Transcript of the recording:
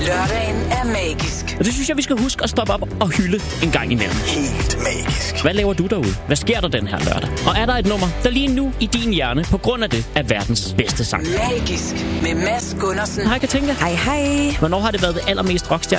Lørdagen er magisk. Og det synes jeg, vi skal huske at stoppe op og hylde en gang imellem. Helt magisk. Hvad laver du derude? Hvad sker der den her lørdag? Og er der et nummer, der lige nu i din hjerne på grund af det er verdens bedste sang? Magisk med Mads Gundersen. Hej Katinka. Hej, hej. Hvornår har det været det allermest rockstjerne